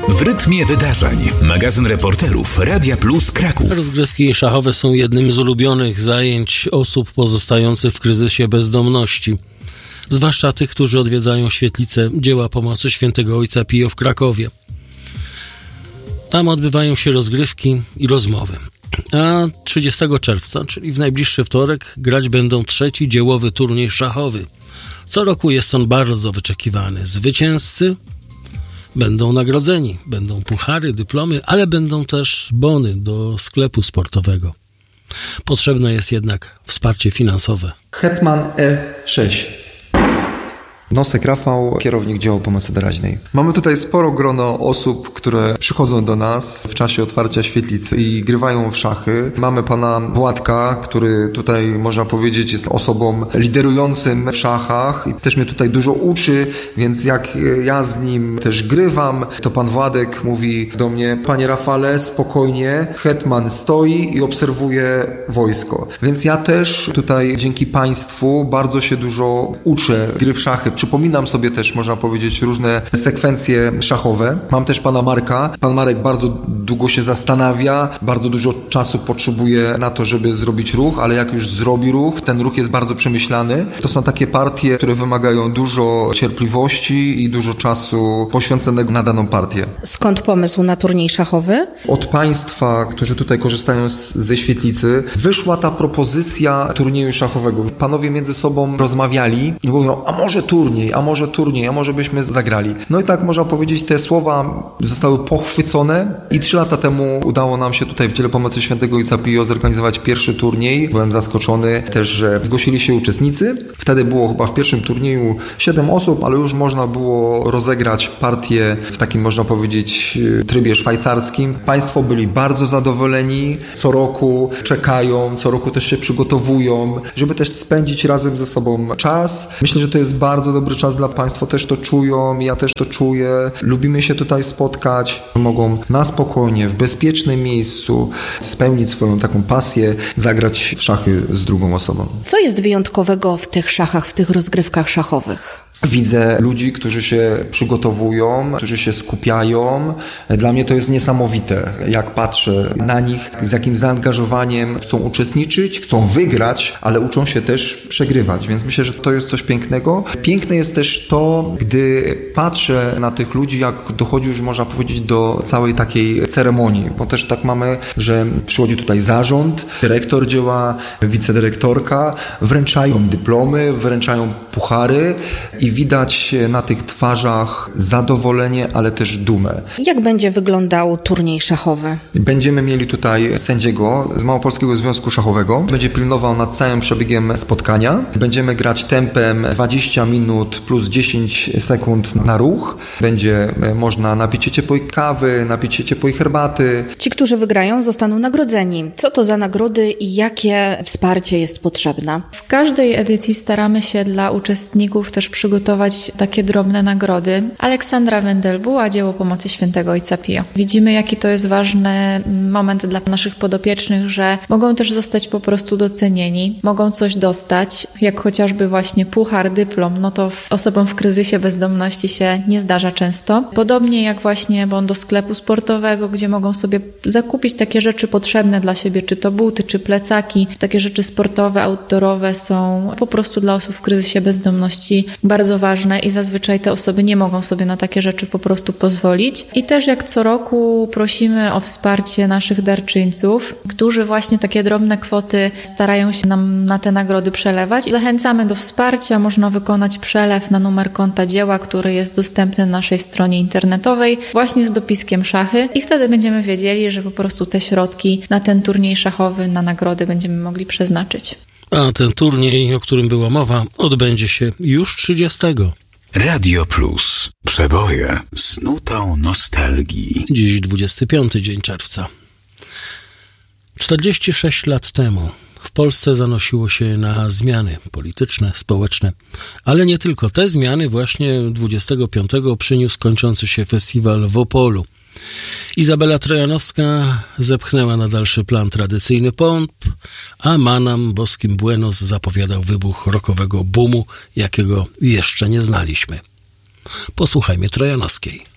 W rytmie wydarzeń. Magazyn reporterów Radia Plus Kraków. Rozgrywki szachowe są jednym z ulubionych zajęć osób pozostających w kryzysie bezdomności. Zwłaszcza tych, którzy odwiedzają świetlicę Dzieła Pomocy Świętego Ojca Pio w Krakowie. Tam odbywają się rozgrywki i rozmowy. A 30 czerwca, czyli w najbliższy wtorek, grać będą trzeci dziełowy turniej szachowy. Co roku jest on bardzo wyczekiwany. Zwycięzcy będą nagrodzeni. Będą puchary, dyplomy, ale będą też bony do sklepu sportowego. Potrzebne jest jednak wsparcie finansowe. Hetman E6. Nosek Rafał, kierownik działu pomocy doraźnej. Mamy tutaj sporo grono osób, które przychodzą do nas w czasie otwarcia świetlicy i grywają w szachy. Mamy pana Władka, który tutaj, można powiedzieć, jest osobą liderującym w szachach i też mnie tutaj dużo uczy, więc jak ja z nim też grywam, to pan Władek mówi do mnie: panie Rafale, spokojnie, hetman stoi i obserwuje wojsko. Więc ja też tutaj dzięki państwu bardzo się dużo uczę gry w szachy. Przypominam sobie też, można powiedzieć, różne sekwencje szachowe. Mam też pana Marka. Pan Marek bardzo długo się zastanawia, bardzo dużo czasu potrzebuje na to, żeby zrobić ruch, ale jak już zrobi ruch, ten ruch jest bardzo przemyślany. To są takie partie, które wymagają dużo cierpliwości i dużo czasu poświęconego na daną partię. Skąd pomysł na turniej szachowy? Od państwa, którzy tutaj korzystają ze świetlicy, wyszła ta propozycja turnieju szachowego. Panowie między sobą rozmawiali i mówią: a może turniej, a może byśmy zagrali. No i tak można powiedzieć, te słowa zostały pochwycone i 3 lata temu udało nam się tutaj w Dziele Pomocy Świętego Ojca Pio zorganizować pierwszy turniej. Byłem zaskoczony też, że zgłosili się uczestnicy. Wtedy było chyba w pierwszym turnieju 7 osób, ale już można było rozegrać partię w takim, można powiedzieć, trybie szwajcarskim. Państwo byli bardzo zadowoleni. Co roku czekają, co roku też się przygotowują, żeby też spędzić razem ze sobą czas. Myślę, że to jest bardzo dobry czas dla państwa, też to czują, ja też to czuję. Lubimy się tutaj spotkać, mogą na spokojnie, w bezpiecznym miejscu spełnić swoją taką pasję, zagrać w szachy z drugą osobą. Co jest wyjątkowego w tych szachach, w tych rozgrywkach szachowych? Widzę ludzi, którzy się przygotowują, którzy się skupiają. Dla mnie to jest niesamowite, jak patrzę na nich, z jakim zaangażowaniem chcą uczestniczyć, chcą wygrać, ale uczą się też przegrywać, więc myślę, że to jest coś pięknego. Piękne jest też to, gdy patrzę na tych ludzi, jak dochodzi już, można powiedzieć, do całej takiej ceremonii, bo też tak mamy, że przychodzi tutaj zarząd, dyrektor dzieła, wicedyrektorka, wręczają dyplomy, wręczają puchary i widać na tych twarzach zadowolenie, ale też dumę. Jak będzie wyglądał turniej szachowy? Będziemy mieli tutaj sędziego z Małopolskiego Związku Szachowego. Będzie pilnował nad całym przebiegiem spotkania. Będziemy grać tempem 20 minut plus 10 sekund na ruch. Będzie można napić się ciepłej kawy, napić się ciepłej herbaty. Ci, którzy wygrają, zostaną nagrodzeni. Co to za nagrody i jakie wsparcie jest potrzebne? W każdej edycji staramy się dla uczestników też przygotować takie drobne nagrody. Aleksandra Wendelbuła, Dzieło Pomocy Świętego Ojca Pio. Widzimy, jaki to jest ważny moment dla naszych podopiecznych, że mogą też zostać po prostu docenieni, mogą coś dostać, jak chociażby właśnie puchar, dyplom, no to osobom w kryzysie bezdomności się nie zdarza często. Podobnie jak właśnie bon do sklepu sportowego, gdzie mogą sobie zakupić takie rzeczy potrzebne dla siebie, czy to buty, czy plecaki. Takie rzeczy sportowe, outdoorowe są po prostu dla osób w kryzysie bezdomności bardzo ważne i zazwyczaj te osoby nie mogą sobie na takie rzeczy po prostu pozwolić. I też jak co roku prosimy o wsparcie naszych darczyńców, którzy właśnie takie drobne kwoty starają się nam na te nagrody przelewać. Zachęcamy do wsparcia, można wykonać przelew na numer konta dzieła, który jest dostępny na naszej stronie internetowej właśnie z dopiskiem szachy i wtedy będziemy wiedzieli, że po prostu te środki na ten turniej szachowy, na nagrody będziemy mogli przeznaczyć. A ten turniej, o którym była mowa, odbędzie się już 30. Radio Plus. Przeboje z nutą nostalgii. Dziś 25 dzień czerwca. 46 lat temu w Polsce zanosiło się na zmiany polityczne, społeczne, ale nie tylko. Te zmiany właśnie 25 przyniósł kończący się festiwal w Opolu. Izabela Trojanowska zepchnęła na dalszy plan tradycyjny pomp, a Manam Boskim Buenos zapowiadał wybuch rockowego boomu, jakiego jeszcze nie znaliśmy. Posłuchajmy Trojanowskiej.